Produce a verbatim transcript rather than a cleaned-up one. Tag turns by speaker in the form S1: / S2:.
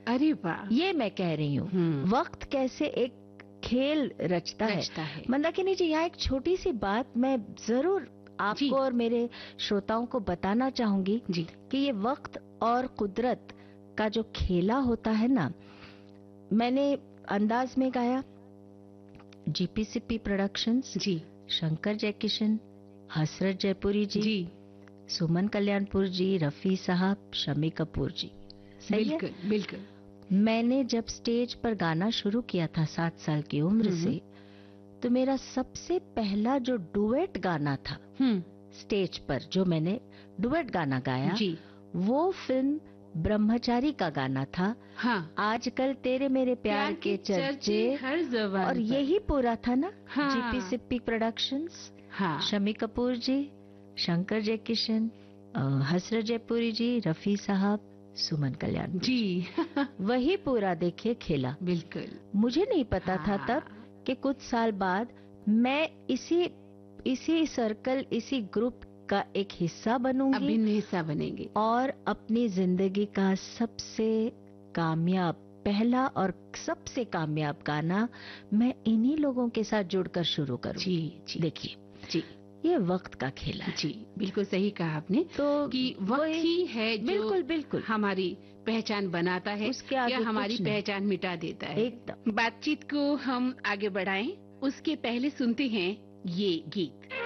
S1: अरे वाह,
S2: ये मैं कह रही हूँ।
S1: हम्म।
S2: वक्त कैसे एक खेल रचता है,
S1: रचता है।
S2: मंदाकिनी जी, यहाँ एक छोटी सी बात मैं जरूर
S1: जी।
S2: आपको और मेरे श्रोताओं को बताना चाहूंगी
S1: जी।
S2: कि ये वक्त और कुदरत का जो खेला होता है ना, मैंने अंदाज में गाया, जीपीसीपी प्रोडक्शंस,
S1: जी
S2: शंकर जयकिशन, हसरत जयपुरी जी,
S1: जी,
S2: सुमन कल्याणपुर जी, रफी साहब, शमी कपूर जी। सही है?
S1: बिल्कुल बिल्कुल।
S2: मैंने जब स्टेज पर गाना शुरू किया था सात साल की उम्र
S1: हम्म।
S2: से, तो मेरा सबसे पहला जो डुएट गाना था
S1: हम्म।
S2: स्टेज पर, जो मैंने डुएट गाना गाया,
S1: जी।
S2: वो फिल्म ब्रह्मचारी का गाना था।
S1: हाँ,
S2: आजकल तेरे मेरे प्यार के चर्चे,
S1: हर जबान
S2: और
S1: पर।
S2: यही पूरा था ना।
S1: हाँ।
S2: जीपीसीपी प्रोडक्शंस,
S1: हाँ,
S2: शमी कपूर जी, शंकर जयकिशन, अ, हसरत जयपुरी जी, रफी साहब, सुमन कल्याण
S1: जी
S2: वही पूरा देखिए खेला।
S1: बिल्कुल।
S2: मुझे नहीं पता था
S1: हाँ।
S2: तब कि कुछ साल बाद मैं इसी इसी सर्कल, इसी ग्रुप का एक हिस्सा बनूंगी,
S1: अभिन्न हिस्सा बनेंगे।
S2: और अपनी जिंदगी का सबसे कामयाब, पहला और सबसे कामयाब गाना मैं इन्हीं लोगों के साथ जुड़कर शुरू करूंगी।
S1: जी जी
S2: देखिए,
S1: जी
S2: ये वक्त का खेला है।
S1: जी, बिल्कुल सही कहा आपने।
S2: तो
S1: कि वक्त
S2: वही-
S1: ही है जो
S2: बिल्कुल बिल्कुल
S1: हमारी पहचान बनाता है,
S2: उसके आगे
S1: या
S2: कुछ
S1: हमारी
S2: नहीं।
S1: पहचान मिटा देता है।
S2: एकदम।
S1: बातचीत को हम आगे बढ़ाएं, उसके पहले सुनते हैं ये गीत।